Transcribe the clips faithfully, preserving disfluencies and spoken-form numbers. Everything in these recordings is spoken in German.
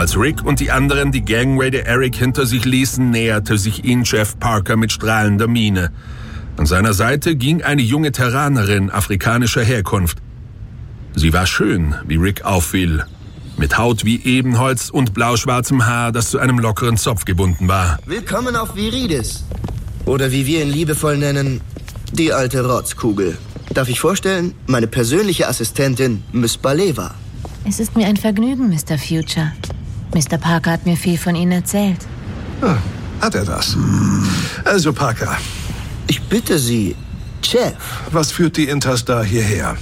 Als Rick und die anderen die Gangway der Eric hinter sich ließen, näherte sich ihnen Jeff Parker mit strahlender Miene. An seiner Seite ging eine junge Terranerin afrikanischer Herkunft. Sie war schön, wie Rick auffiel, mit Haut wie Ebenholz und blauschwarzem Haar, das zu einem lockeren Zopf gebunden war. Willkommen auf Viridis. Oder wie wir ihn liebevoll nennen, die alte Rotzkugel. Darf ich vorstellen, meine persönliche Assistentin, Miss Baleva. Es ist mir ein Vergnügen, Mister Future. Mister Parker hat mir viel von Ihnen erzählt. Ah, hat er das? Also, Parker. Ich bitte Sie, Chef. Was führt die Interstar hierher?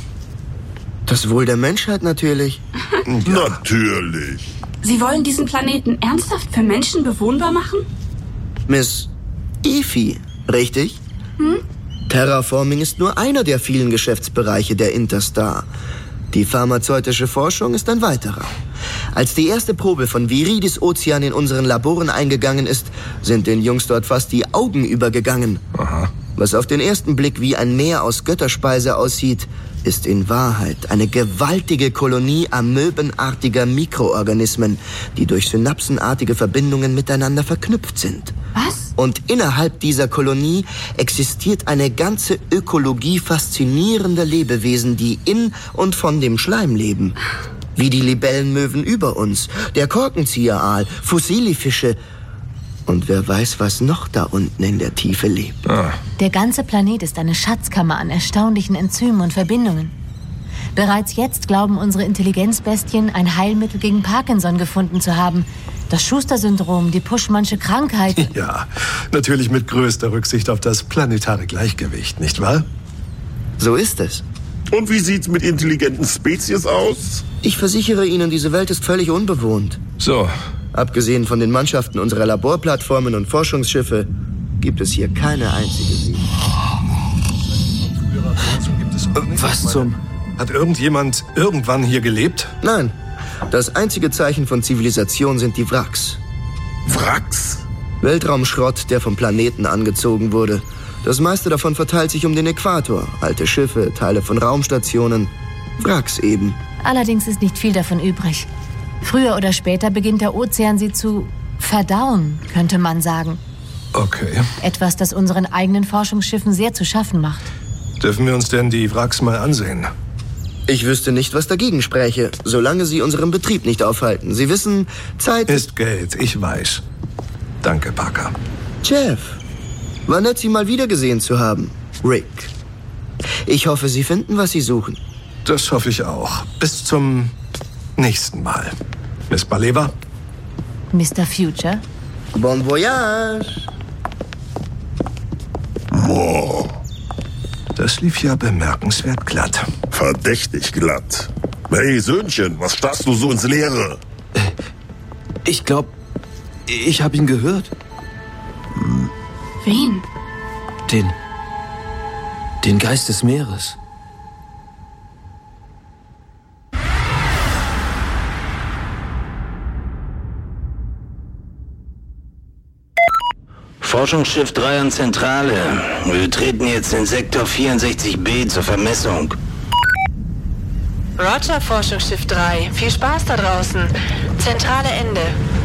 Das Wohl der Menschheit natürlich. Ja. Natürlich. Sie wollen diesen Planeten ernsthaft für Menschen bewohnbar machen? Miss Efi, richtig? Hm? Terraforming ist nur einer der vielen Geschäftsbereiche der Interstar. Die pharmazeutische Forschung ist ein weiterer. Als die erste Probe von Viridis Ozean in unseren Laboren eingegangen ist, sind den Jungs dort fast die Augen übergegangen. Aha. Was auf den ersten Blick wie ein Meer aus Götterspeise aussieht, ist in Wahrheit eine gewaltige Kolonie amöbenartiger Mikroorganismen, die durch synapsenartige Verbindungen miteinander verknüpft sind. Was? Und innerhalb dieser Kolonie existiert eine ganze Ökologie faszinierender Lebewesen, die in und von dem Schleim leben. Wie die Libellenmöwen über uns, der Korkenzieheraal, Fussilifische und wer weiß, was noch da unten in der Tiefe lebt. Ah. Der ganze Planet ist eine Schatzkammer an erstaunlichen Enzymen und Verbindungen. Bereits jetzt glauben unsere Intelligenzbestien, ein Heilmittel gegen Parkinson gefunden zu haben. Das Schuster-Syndrom, die Puschmannsche Krankheit. Ja, natürlich mit größter Rücksicht auf das planetare Gleichgewicht, nicht wahr? So ist es. Und wie sieht's mit intelligenten Spezies aus? Ich versichere Ihnen, diese Welt ist völlig unbewohnt. So. Abgesehen von den Mannschaften unserer Laborplattformen und Forschungsschiffe gibt es hier keine einzige Sie. Was zum... Hat irgendjemand irgendwann hier gelebt? Nein, das einzige Zeichen von Zivilisation sind die Wracks. Wracks? Weltraumschrott, der vom Planeten angezogen wurde. Das meiste davon verteilt sich um den Äquator. Alte Schiffe, Teile von Raumstationen. Wracks eben. Allerdings ist nicht viel davon übrig. Früher oder später beginnt der Ozean sie zu verdauen, könnte man sagen. Okay. Etwas, das unseren eigenen Forschungsschiffen sehr zu schaffen macht. Dürfen wir uns denn die Wracks mal ansehen? Ich wüsste nicht, was dagegen spräche, solange Sie unseren Betrieb nicht aufhalten. Sie wissen, Zeit ist Geld, ich weiß. Danke, Parker. Jeff, war nett, Sie mal wiedergesehen zu haben. Rick. Ich hoffe, Sie finden, was Sie suchen. Das hoffe ich auch. Bis zum nächsten Mal. Miss Baleva? Mister Future? Bon voyage! Boah. Das lief ja bemerkenswert glatt. Verdächtig glatt. Hey, Söhnchen, was starrst du so ins Leere? Ich glaube, ich habe ihn gehört. Wen? Den... Den Geist des Meeres. Forschungsschiff drei an Zentrale. Wir betreten jetzt den Sektor vierundsechzig b zur Vermessung. Roger, Forschungsschiff drei. Viel Spaß da draußen. Zentrale Ende.